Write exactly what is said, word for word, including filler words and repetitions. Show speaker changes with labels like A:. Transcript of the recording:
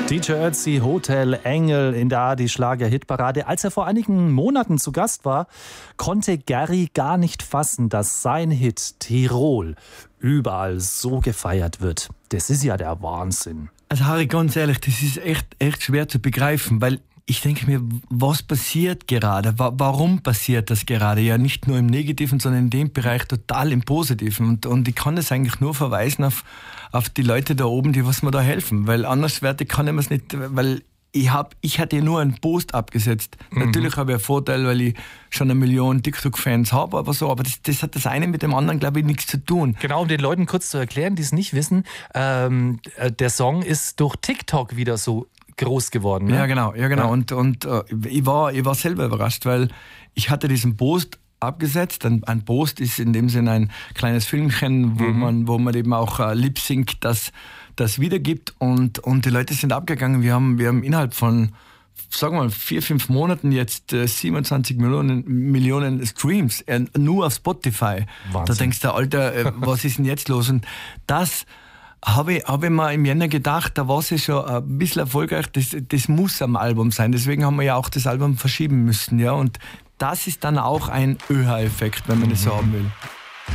A: D J Ötzi, Hotel Engel in der A R D-Schlager-Hitparade. Als er vor einigen Monaten zu Gast war, konnte Gary gar nicht fassen, dass sein Hit Tirol überall so gefeiert wird. Das ist ja der Wahnsinn.
B: Also Harry, ganz ehrlich, das ist echt, echt schwer zu begreifen, weil ich denke mir, was passiert gerade? Warum passiert das gerade? Ja, nicht nur im Negativen, sondern in dem Bereich total im Positiven. Und, und ich kann das eigentlich nur verweisen auf, auf die Leute da oben, die was mir da helfen. Weil anderswertig kann ich mir es nicht, weil ich hab, ich hatte ja nur einen Post abgesetzt. Mhm. Natürlich habe ich einen Vorteil, weil ich schon eine Million TikTok-Fans habe, aber so, aber das, das hat das eine mit dem anderen, glaube ich, nichts zu tun.
A: Genau, um den Leuten kurz zu erklären, die es nicht wissen, ähm, der Song ist durch TikTok wieder so groß geworden. Ne?
B: Ja, genau, ja, genau. Ja. Und, und äh, ich, war, ich war selber überrascht, weil ich hatte diesen Post abgesetzt. Ein, ein Post ist in dem Sinne ein kleines Filmchen, wo, mhm. man, wo man eben auch äh, Lip-Sync das, das wiedergibt. Und, und die Leute sind abgegangen. Wir haben, wir haben innerhalb von, sagen wir mal, vier, fünf Monaten jetzt äh, siebenundzwanzig Millionen, Millionen Streams, äh, nur auf Spotify. Wahnsinn. Da denkst du, Alter, äh, was ist denn jetzt los? Und das habe ich, hab ich mir im Jänner gedacht, da war sie schon ein bisschen erfolgreich, das, das muss am Album sein. Deswegen haben wir ja auch das Album verschieben müssen. Ja? Und das ist dann auch ein Ö H-Effekt, wenn man das so haben will.